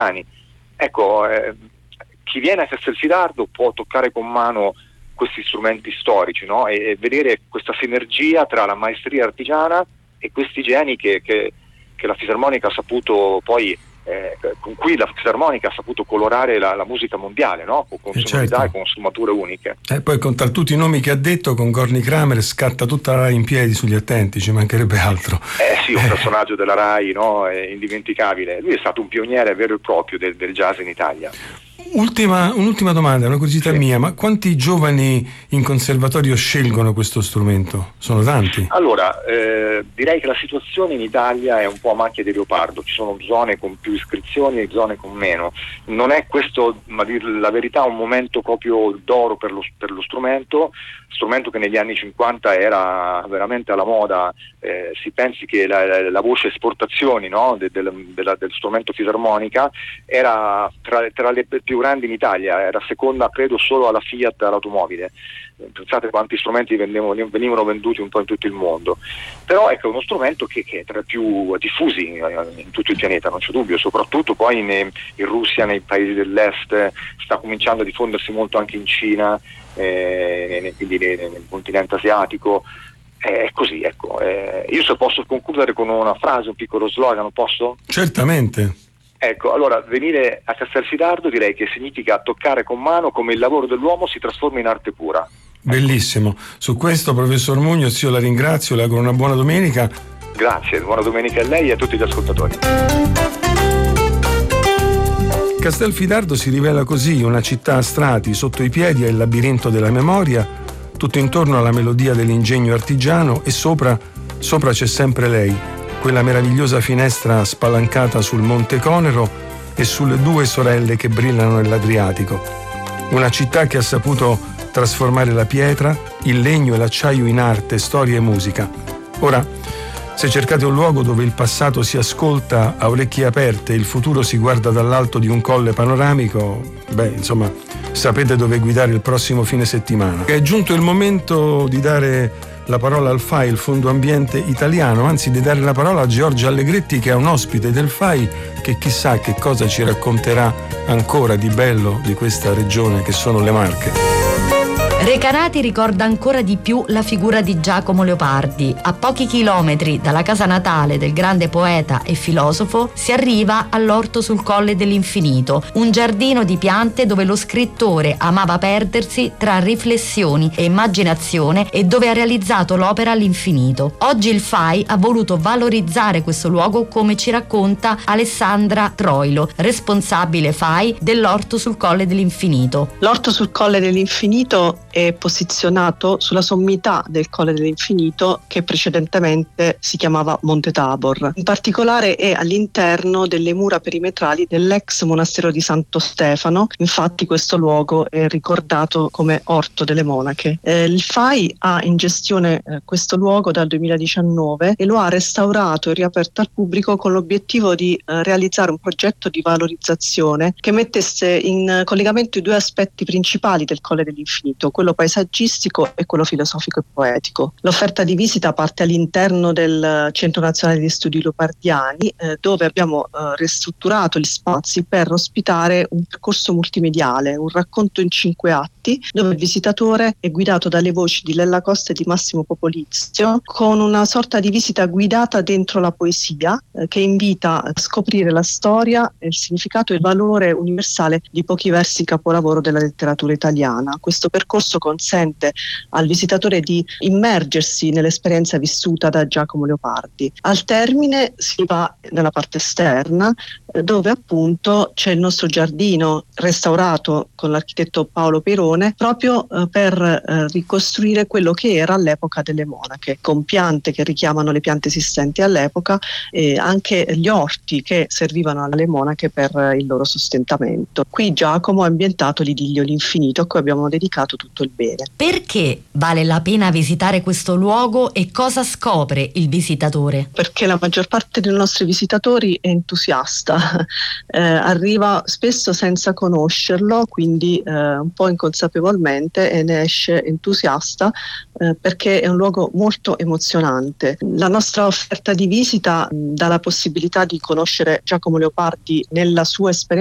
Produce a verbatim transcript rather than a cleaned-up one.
artigiani. Ecco, eh, chi viene a Castelfidardo può toccare con mano questi strumenti storici, no? e, e vedere questa sinergia tra la maestria artigiana e questi geni che, che, che la fisarmonica ha saputo poi, eh, con cui la fisarmonica ha saputo colorare la, la musica mondiale, no? Con, con eh sonorità certo. e con sfumature uniche. E poi con tra tutti i nomi che ha detto, con Gorny Kramer scatta tutta la Rai in piedi sugli attenti, ci mancherebbe altro. Eh sì, un personaggio della Rai, no? È indimenticabile. Lui è stato un pioniere vero e proprio del, del jazz in Italia. Ultima, un'ultima domanda, una curiosità sì. mia, ma quanti giovani in conservatorio scelgono questo strumento? Sono tanti? Allora, eh, direi che la situazione in Italia è un po' a macchia di leopardo, ci sono zone con più iscrizioni e zone con meno. Non è questo, ma dir la verità, un momento proprio d'oro per lo, per lo strumento, strumento che negli anni cinquanta era veramente alla moda. Eh, si pensi che la, la, la voce esportazioni, no? de, de, de, del strumento fisarmonica era tra, tra le più grandi in Italia, era seconda credo solo alla Fiat all'automobile. Pensate quanti strumenti venivano, venivano venduti un po' in tutto il mondo. Però ecco, è uno strumento che, che è tra i più diffusi in, in tutto il pianeta, non c'è dubbio, soprattutto poi in, in Russia, nei paesi dell'est, sta cominciando a diffondersi molto anche in Cina, eh, quindi nel, nel continente asiatico. È così, ecco. Eh, io se posso concludere con una frase, un piccolo slogan, posso? Certamente. Ecco, allora venire a Castelfidardo direi che significa toccare con mano come il lavoro dell'uomo si trasforma in arte pura. Bellissimo. Su questo, professor Muñoz, io la ringrazio, le auguro una buona domenica. Grazie, buona domenica a lei e a tutti gli ascoltatori. Castelfidardo si rivela così, una città a strati, sotto i piedi è il labirinto della memoria, tutto intorno alla melodia dell'ingegno artigiano e sopra, sopra c'è sempre lei, quella meravigliosa finestra spalancata sul Monte Conero e sulle due sorelle che brillano nell'Adriatico. Una città che ha saputo trasformare la pietra, il legno e l'acciaio in arte, storia e musica. Ora, se cercate un luogo dove il passato si ascolta a orecchie aperte e il futuro si guarda dall'alto di un colle panoramico, beh, insomma, sapete dove guidare il prossimo fine settimana. È giunto il momento di dare la parola al F A I, il Fondo Ambiente Italiano, anzi di dare la parola a Giorgia Allegretti, che è un ospite del F A I, che chissà che cosa ci racconterà ancora di bello di questa regione che sono le Marche. Recanati ricorda ancora di più la figura di Giacomo Leopardi. A pochi chilometri dalla casa natale del grande poeta e filosofo si arriva all'Orto sul Colle dell'Infinito, un giardino di piante dove lo scrittore amava perdersi tra riflessioni e immaginazione e dove ha realizzato l'opera all'infinito. Oggi il F A I ha voluto valorizzare questo luogo, come ci racconta Alessandra Troilo, responsabile F A I dell'Orto sul Colle dell'Infinito. L'Orto sul Colle dell'Infinito è posizionato sulla sommità del Colle dell'Infinito, che precedentemente si chiamava Monte Tabor. In particolare è all'interno delle mura perimetrali dell'ex monastero di Santo Stefano, infatti questo luogo è ricordato come Orto delle Monache. Eh, il F A I ha in gestione eh, questo luogo dal duemiladiciannove e lo ha restaurato e riaperto al pubblico con l'obiettivo di eh, realizzare un progetto di valorizzazione che mettesse in collegamento i due aspetti principali del Colle dell'Infinito, quello paesaggistico e quello filosofico e poetico. L'offerta di visita parte all'interno del Centro Nazionale di Studi Leopardiani, eh, dove abbiamo eh, ristrutturato gli spazi per ospitare un percorso multimediale, un racconto in cinque atti, dove il visitatore è guidato dalle voci di Lella Costa e di Massimo Popolizio, con una sorta di visita guidata dentro la poesia, eh, che invita a scoprire la storia, il significato e il valore universale di pochi versi capolavoro della letteratura italiana. Questo percorso consente al visitatore di immergersi nell'esperienza vissuta da Giacomo Leopardi. Al termine si va nella parte esterna, dove appunto c'è il nostro giardino restaurato con l'architetto Paolo Perone, proprio eh, per eh, ricostruire quello che era all'epoca delle monache, con piante che richiamano le piante esistenti all'epoca e anche gli orti che servivano alle monache per eh, il loro sostentamento. Qui Giacomo ha ambientato l'idillio L'Infinito, a cui abbiamo dedicato tutto il bene. Perché vale la pena visitare questo luogo e cosa scopre il visitatore? Perché la maggior parte dei nostri visitatori è entusiasta, eh, arriva spesso senza conoscerlo, quindi eh, un po' inconsapevole inconsapevolmente e ne esce entusiasta eh, perché è un luogo molto emozionante. La nostra offerta di visita mh, dà la possibilità di conoscere Giacomo Leopardi nella sua esperienza